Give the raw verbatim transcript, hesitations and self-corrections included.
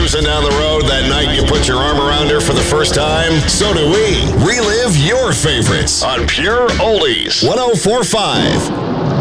cruising down the road that night you put your arm around her for the first time? So do we. Relive your favorites on Pure Oldies. one oh four point five